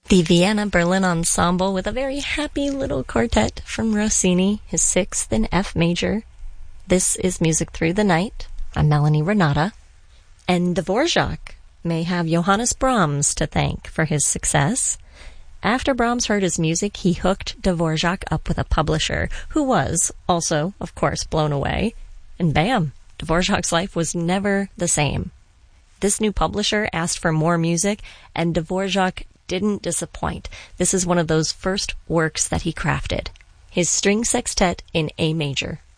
The Vienna Berlin Ensemble with a very happy little quartet from Rossini, his sixth in F major. This is Music Through the Night. I'm Melanie Renata. And Dvorak may have Johannes Brahms to thank for his success. After Brahms heard his music, he hooked Dvorak up with a publisher who was also, of course, blown away. And bam, Dvorak's life was never the same. This new publisher asked for more music, and Dvorak didn't disappoint. This is one of those first works that he crafted, his string sextet in A major.